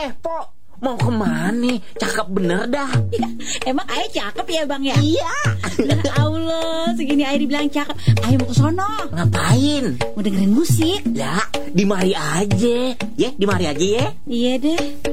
Po, mau kemana? Cakep bener dah. Ya, emang Ayah cakep ya Bang ya? Iya. Ya Allah, segini Ayah dibilang cakep. Ayah mau ke sono. Ngapain? Mau dengerin musik. Ya, di mari aja. Ya, di mari aja ya. Iya deh.